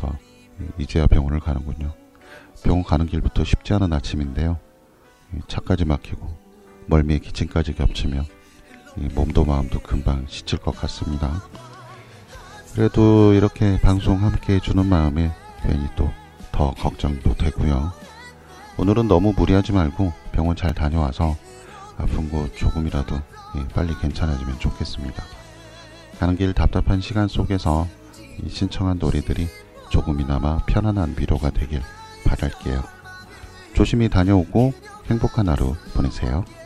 일어나서 이제야 병원을 가는군요. 병원 가는 길부터 쉽지 않은 아침인데요. 차까지 막히고 멀미에 기침까지 겹치며 몸도 마음도 금방 지칠 것 같습니다. 그래도 이렇게 방송 함께 해주는 마음에 괜히 또 더 걱정도 되고요. 오늘은 너무 무리하지 말고 병원 잘 다녀와서 아픈 곳 조금이라도 빨리 괜찮아지면 좋겠습니다. 가는 길 답답한 시간 속에서 신청한 노래들이 조금이나마 편안한 위로가 되길 바랄게요. 조심히 다녀오고 행복한 하루 보내세요.